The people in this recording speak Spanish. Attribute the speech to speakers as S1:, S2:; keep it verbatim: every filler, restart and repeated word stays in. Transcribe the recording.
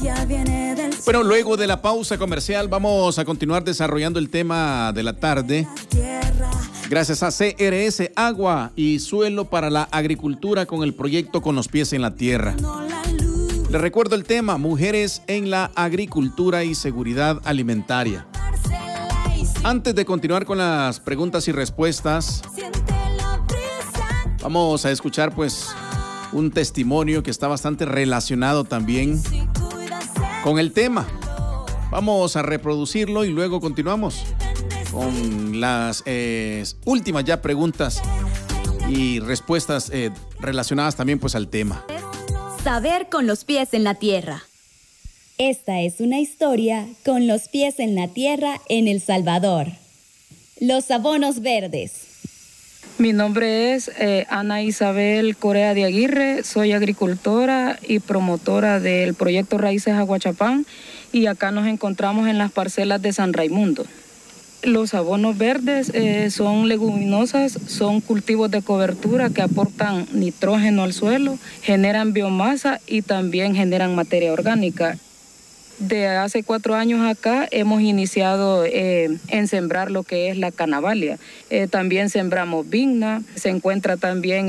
S1: Bueno, luego de la pausa comercial vamos a continuar desarrollando el tema de la tarde. Gracias a C R S Agua y Suelo para la Agricultura con el proyecto Con los Pies en la Tierra. Les recuerdo el tema, mujeres en la agricultura y seguridad alimentaria. Antes de continuar con las preguntas y respuestas, vamos a escuchar pues un testimonio que está bastante relacionado también con el tema. Vamos a reproducirlo y luego continuamos con las eh, últimas ya preguntas y respuestas eh, relacionadas también pues al tema.
S2: Saber con los pies en la tierra. Esta es una historia con los pies en la tierra en El Salvador. Los abonos verdes.
S3: Mi nombre es eh, Ana Isabel Correa de Aguirre, soy agricultora y promotora del proyecto Raíces Aguachapán y acá nos encontramos en las parcelas de San Raimundo. Los abonos verdes eh, son leguminosas, son cultivos de cobertura que aportan nitrógeno al suelo, generan biomasa y también generan materia orgánica. De hace cuatro años acá hemos iniciado eh, en sembrar lo que es la canavalia. Eh, también sembramos vigna, se encuentra también